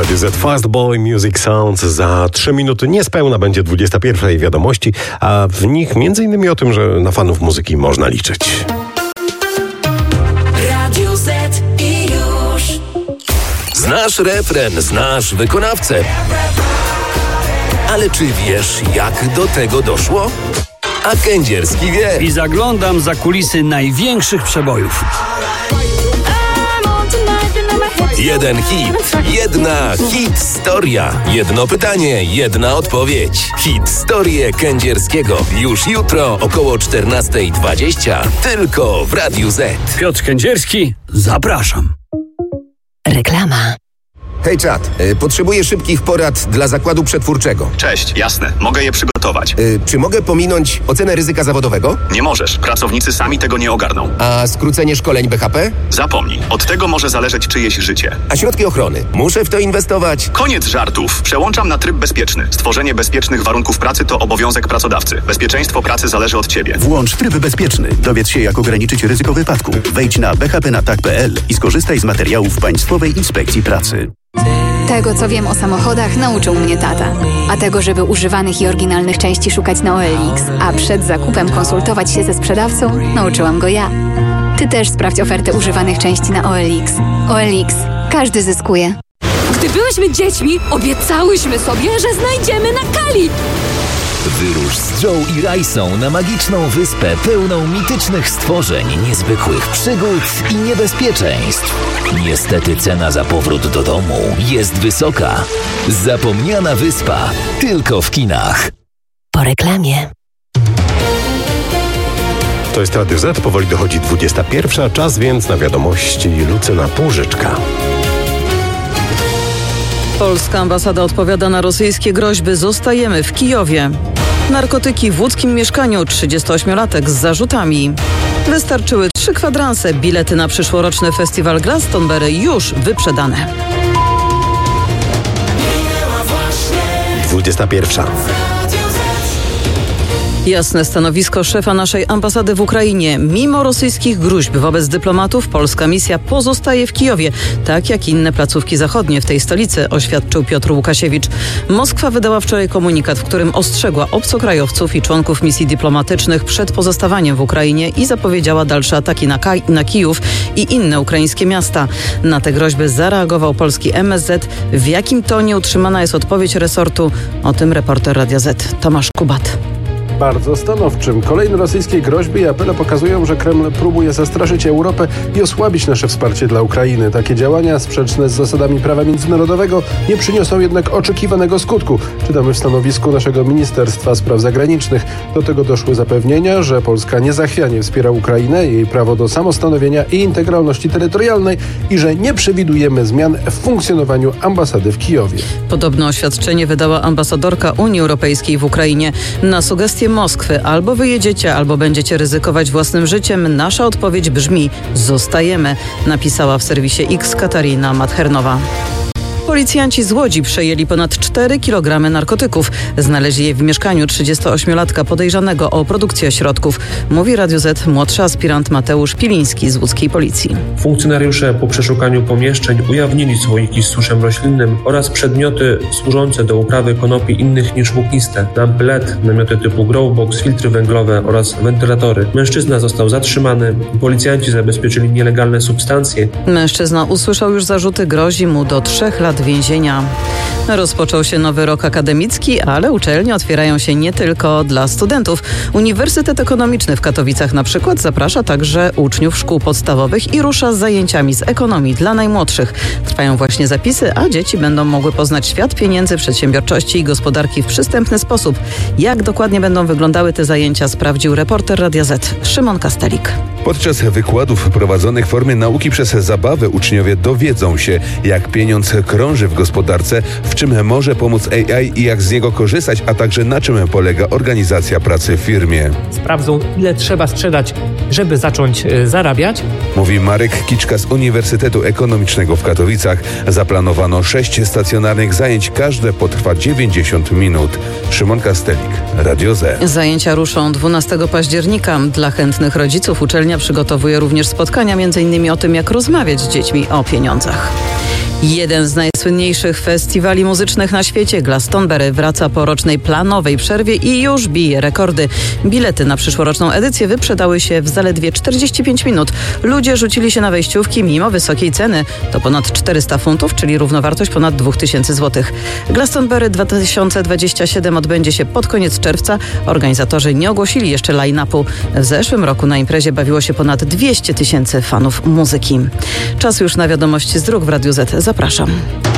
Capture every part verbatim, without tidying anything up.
Radio Z Fast Boy Music Sounds. Za trzy minuty niespełna będzie dwudziesta pierwsza i wiadomości, a w nich między innymi o tym, że na fanów muzyki można liczyć. Radio Z i już. Znasz refren, znasz wykonawcę. Ale czy wiesz, jak do tego doszło? A Kędzierski wie. I zaglądam za kulisy największych przebojów. Jeden hit, jedna historia. Jedno pytanie, jedna odpowiedź. Historię Kędzierskiego. Już jutro około czternasta dwadzieścia. Tylko w Radiu Z. Piotr Kędzierski, zapraszam. Reklama. Hej czat, y, potrzebuję szybkich porad dla zakładu przetwórczego. Cześć, jasne, mogę je przygotować. Y, czy mogę pominąć ocenę ryzyka zawodowego? Nie możesz, pracownicy sami tego nie ogarną. A skrócenie szkoleń B H P? Zapomnij, od tego może zależeć czyjeś życie. A środki ochrony? Muszę w to inwestować? Koniec żartów, przełączam na tryb bezpieczny. Stworzenie bezpiecznych warunków pracy to obowiązek pracodawcy. Bezpieczeństwo pracy zależy od ciebie. Włącz tryb bezpieczny. Dowiedz się, jak ograniczyć ryzyko wypadku. Wejdź na b h p na tak kropka p l i skorzystaj z materiałów Państwowej Inspekcji Pracy. Tego, co wiem o samochodach, nauczył mnie tata. A tego, żeby używanych i oryginalnych części szukać na O L X, a przed zakupem konsultować się ze sprzedawcą, nauczyłam go ja. Ty też sprawdź ofertę używanych części na O L X. O L X. Każdy zyskuje. Gdy byłyśmy dziećmi, obiecałyśmy sobie, że znajdziemy na Kali. Wyrusz z Joe i Rajsą na magiczną wyspę pełną mitycznych stworzeń, niezwykłych przygód i niebezpieczeństw. Niestety cena za powrót do domu jest wysoka. Zapomniana wyspa tylko w kinach. Po reklamie. To jest Radio Z, powoli dochodzi dwudziesta pierwsza, czas więc na wiadomości Lucyna Półżyczka. Polska ambasada odpowiada na rosyjskie groźby. Zostajemy w Kijowie. Narkotyki w łódzkim mieszkaniu. trzydziestoośmiolatek z zarzutami. Wystarczyły trzy kwadranse. Bilety na przyszłoroczny festiwal Glastonbury już wyprzedane. dwudziesta pierwsza. Jasne stanowisko szefa naszej ambasady w Ukrainie. Mimo rosyjskich gruźb wobec dyplomatów, polska misja pozostaje w Kijowie, tak jak inne placówki zachodnie w tej stolicy, oświadczył Piotr Łukasiewicz. Moskwa wydała wczoraj komunikat, w którym ostrzegła obcokrajowców i członków misji dyplomatycznych przed pozostawaniem w Ukrainie i zapowiedziała dalsze ataki na, Kaj- na Kijów i inne ukraińskie miasta. Na te groźby zareagował polski M S Z. W jakim tonie utrzymana jest odpowiedź resortu? O tym reporter Radia Z Tomasz Kubat. Bardzo stanowczym. Kolejne rosyjskie groźby i apele pokazują, że Kreml próbuje zastraszyć Europę i osłabić nasze wsparcie dla Ukrainy. Takie działania sprzeczne z zasadami prawa międzynarodowego nie przyniosą jednak oczekiwanego skutku. Czytamy w stanowisku naszego Ministerstwa Spraw Zagranicznych. Do tego doszły zapewnienia, że Polska niezachwianie wspiera Ukrainę, jej prawo do samostanowienia i integralności terytorialnej i że nie przewidujemy zmian w funkcjonowaniu ambasady w Kijowie. Podobne oświadczenie wydała ambasadorka Unii Europejskiej w Ukrainie. Na sugestie Moskwy albo wyjedziecie, albo będziecie ryzykować własnym życiem. Nasza odpowiedź brzmi: zostajemy, napisała w serwisie X Katarina Mathernowa. Policjanci z Łodzi przejęli ponad cztery kilogramy narkotyków. Znaleźli je w mieszkaniu trzydziestoośmiolatka podejrzanego o produkcję środków. Mówi Radio Z młodszy aspirant Mateusz Piliński z łódzkiej policji. Funkcjonariusze po przeszukaniu pomieszczeń ujawnili słoiki z suszem roślinnym oraz przedmioty służące do uprawy konopi innych niż włókniste. Lampy L E D, namioty typu Growbox, filtry węglowe oraz wentylatory. Mężczyzna został zatrzymany. Policjanci zabezpieczyli nielegalne substancje. Mężczyzna usłyszał już zarzuty, grozi mu do trzech lat więzienia. Rozpoczął się nowy rok akademicki, ale uczelnie otwierają się nie tylko dla studentów. Uniwersytet Ekonomiczny w Katowicach na przykład zaprasza także uczniów szkół podstawowych i rusza z zajęciami z ekonomii dla najmłodszych. Trwają właśnie zapisy, a dzieci będą mogły poznać świat pieniędzy, przedsiębiorczości i gospodarki w przystępny sposób. Jak dokładnie będą wyglądały te zajęcia, sprawdził reporter Radia Z Szymon Kastelik. Podczas wykładów prowadzonych w formie nauki przez zabawę uczniowie dowiedzą się, jak pieniądz krąży w gospodarce, w czym może pomóc A I i jak z niego korzystać, a także na czym polega organizacja pracy w firmie. Sprawdzą, ile trzeba sprzedać, żeby zacząć y, zarabiać. Mówi Marek Kiczka z Uniwersytetu Ekonomicznego w Katowicach. Zaplanowano sześć stacjonarnych zajęć, każde potrwa dziewięćdziesiąt minut. Szymon Kastelik, Radio Z. Zajęcia ruszą dwunastego października. Dla chętnych rodziców uczelnia przygotowuje również spotkania, między innymi o tym, jak rozmawiać z dziećmi o pieniądzach. Jeden z najsłynniejszych festiwali muzycznych na świecie, Glastonbury, wraca po rocznej planowej przerwie i już bije rekordy. Bilety na przyszłoroczną edycję wyprzedały się w zaledwie czterdzieści pięć minut. Ludzie rzucili się na wejściówki mimo wysokiej ceny. To ponad czterysta funtów, czyli równowartość ponad dwa tysiące złotych. Glastonbury dwa tysiące dwudziesty siódmy odbędzie się pod koniec czerwca. Organizatorzy nie ogłosili jeszcze line-upu. W zeszłym roku na imprezie bawiło się ponad dwieście tysięcy fanów muzyki. Czas już na wiadomości z dróg w Radiu Z. Zapraszam.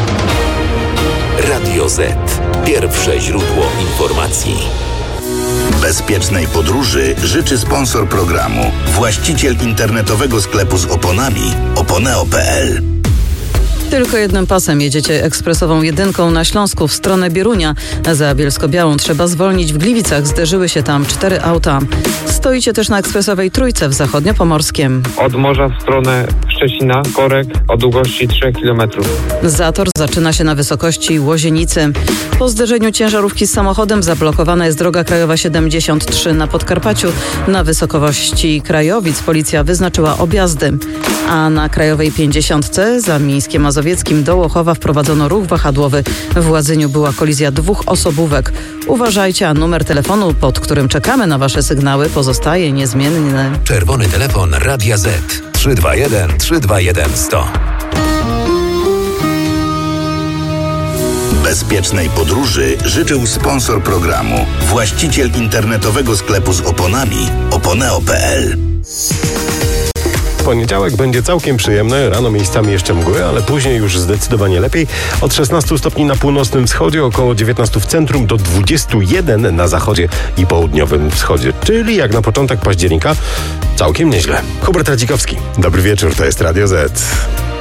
Radio Z. Pierwsze źródło informacji. Bezpiecznej podróży życzy sponsor programu, właściciel internetowego sklepu z oponami oponeo kropka pe el. Tylko jednym pasem jedziecie ekspresową jedynką na Śląsku w stronę Bierunia. Za Bielsko-Białą trzeba zwolnić. W Gliwicach zderzyły się tam cztery auta. Stoicie też na ekspresowej Trójce w Zachodniopomorskiem. Od morza w stronę Szczecina, korek o długości trzech kilometrów. Zator zaczyna się na wysokości Łozienicy. Po zderzeniu ciężarówki z samochodem zablokowana jest droga krajowa siedemdziesiąt trzy na Podkarpaciu. Na wysokości Krajowic policja wyznaczyła objazdy. A na krajowej pięćdziesiątce za Mińskiem Mazowieckim do Łochowa wprowadzono ruch wahadłowy. W Ładzyniu była kolizja dwóch osobówek. Uważajcie, a numer telefonu, pod którym czekamy na wasze sygnały, pozostaje niezmienny. Czerwony telefon Radia Z. trzy dwa jeden trzy dwa jeden sto. Bezpiecznej podróży życzył sponsor programu, właściciel internetowego sklepu z oponami oponeo kropka pe el. Poniedziałek będzie całkiem przyjemny, rano miejscami jeszcze mgły, ale później już zdecydowanie lepiej. Od szesnastu stopni na północnym wschodzie, około dziewiętnastu w centrum, do dwudziestu jeden na zachodzie i południowym wschodzie. Czyli jak na początek października całkiem nieźle. Hubert Radzikowski, dobry wieczór, to jest Radio Z.